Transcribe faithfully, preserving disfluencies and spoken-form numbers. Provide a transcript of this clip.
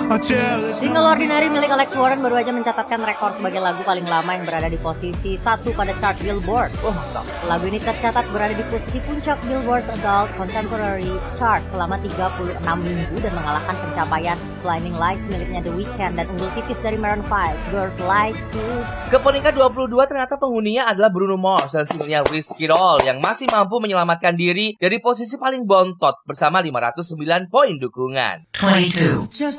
Single Ordinary milik Alex Warren baru aja mencatatkan rekor sebagai lagu paling lama yang berada di posisi satu pada chart Billboard. Oh mantap. Lagu ini tercatat berada di posisi puncak Billboard's Adult Contemporary Chart selama tiga puluh enam minggu dan mengalahkan pencapaian Blinding Lights miliknya The Weeknd dan unggul tipis dari Maroon five, Girls Like You. Ke peringkat dua puluh dua ternyata penghuninya adalah Bruno Mars dan singlenya Risk It All yang masih mampu menyelamatkan diri dari posisi paling bontot bersama lima ratus sembilan poin dukungan. twenty-two